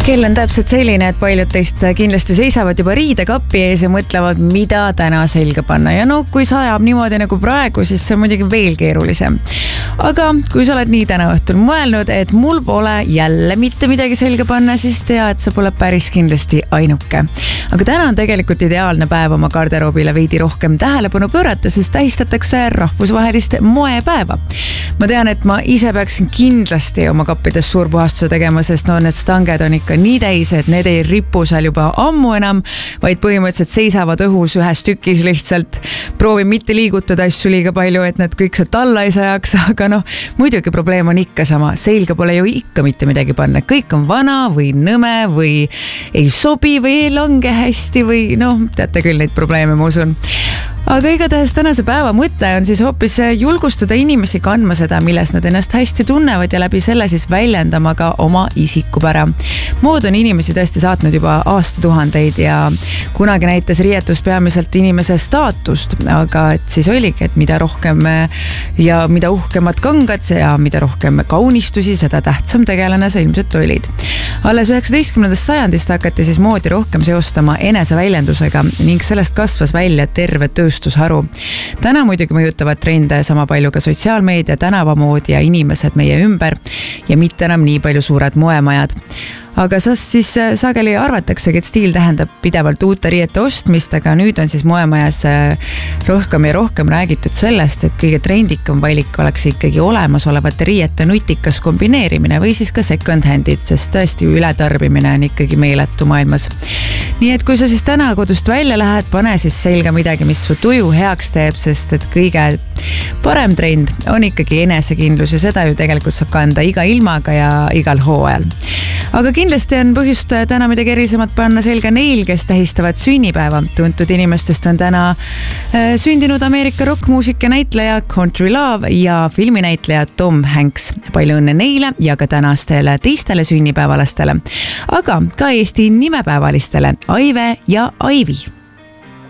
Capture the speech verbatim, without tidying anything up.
Kell on täpselt selline, et paljud teist kindlasti seisavad juba riidekappi ees ja mõtlevad, mida täna selga panna. Ja no, kui sajab niimoodi nagu praegu, siis see on muidugi veel keerulisem. Aga kui sa oled nii täna õhtul mõelnud, et mul pole jälle mitte midagi selga panna, siis tea, et sa pole päris kindlasti ainuke. Aga täna on tegelikult ideaalne päev oma garderoobile veidi rohkem tähelepanu pöörata, sest tähistatakse rahvusvahelist moepäeva. Ma tean, et ma ise peaksin kindlasti oma kappides suurpuhastuse tegema, sest no need stanged on ikka nii täis, et need ei ripu seal juba ammu enam, vaid põhimõtteliselt seisavad õhus ühes tükis lihtsalt. Proovin mitte liigutada asju liiga palju, et need kõik sealt alla ei sajaks, aga noh, muidugi probleem on ikka sama. Selga pole ju ikka mitte midagi panna. Kõik on vana või nõme või ei sobi või ei lange hästi või noh, teate küll neid probleeme, ma usun. Aga igatahes tänase päeva mõte on siis hoopis julgustada inimesi kandma seda, milles nad ennast hästi tunnevad ja läbi selle siis väljendama ka oma isikupära. Mood on inimesi tõesti saatnud juba aastatuhandeid ja kunagi näitas riietus peamiselt inimese staatust, aga et siis oligi, et mida rohkem ja mida uhkemad kangad ja mida rohkem kaunistusi, seda tähtsam tegelane sa ilmselt olid. Alles üheksateistkümnendast sajandist hakati siis moodi rohkem seostama eneseväljendusega ning sellest kasvas välja terve tööstusharu. Täna muidugi mõjutavad trende sama palju ka sotsiaalmeedia, tänavamood ja inimesed meie ümber ja mitte enam nii palju suured moemajad. Aga sas siis sageli arvataksegi, et stiil tähendab pidevalt uute riiete ostmist, aga nüüd on siis moemajas rohkem ja rohkem räägitud sellest, et kõige trendikam valik oleks ikkagi olemasolevate riiete nutikas kombineerimine või siis ka second handid, sest tõesti ületarbimine on ikkagi meeletu maailmas. Nii et kui sa siis täna kodust välja lähed, pane siis selga midagi, mis su tuju heaks teeb, sest et kõige parem trend on ikkagi enesekindlus ja seda ju tegelikult saab kanda iga ilmaga ja igal hooajal. Aga kindlasti on põhjust täna midagi erisemat panna selga neil, kes tähistavad sünnipäeva. Tuntud inimestest on täna sündinud Ameerika rockmuusika näitleja Country Love ja filminäitleja Tom Hanks. Palju õnne neile ja ka tänastele teistele sünnipäevalastele. Aga ka Eesti nimepäevalistele Aive ja Aivi.